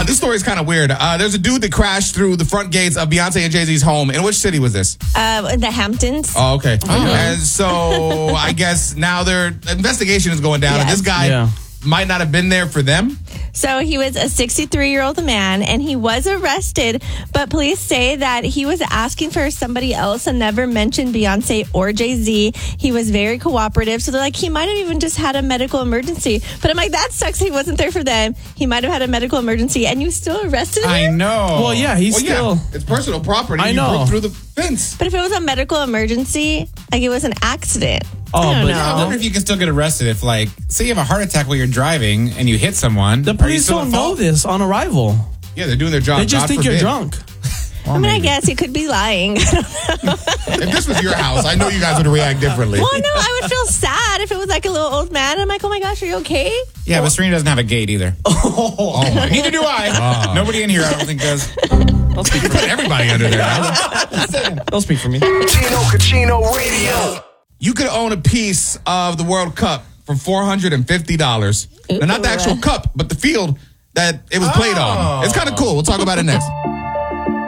This story is kind of weird. There's a dude that crashed through the front gates of Beyonce and Jay-Z's home. In which city was this? The Hamptons. Oh, okay. And so I guess now their investigation is going down. Yes. And this guy might not have been there for them. So he was a 63-year-old man, and he was arrested, but police say that he was asking for somebody else and never mentioned Beyonce or Jay-Z. He was very cooperative, so they're like, he might have even just had a medical emergency. But I'm like, that sucks. He wasn't there for them. He might have had a medical emergency, and you still arrested him? I know. Well, yeah, he's still... Yeah. It's personal property. I know. You broke through the fence. But if it was a medical emergency, like it was an accident. Oh, I don't know. I wonder if you can still get arrested if, like, say you have a heart attack while you're driving and you hit someone. The police don't know this on arrival. Yeah, they're doing their job. They just think you're drunk. I mean, I guess he could be lying. If this was your house, I know you guys would react differently. Well, no, I would feel sad if it was like a little old man. I'm like, oh my gosh, are you okay? Yeah, but Serena doesn't have a gate either. Neither do I. Nobody in here, I don't think, does. Don't speak for me. Everybody under there now. Don't speak for me. Chino Radio. You could own a piece of the World Cup for $450. Now, not the actual cup, but the field that it was played on. It's kind of cool. We'll talk about it next.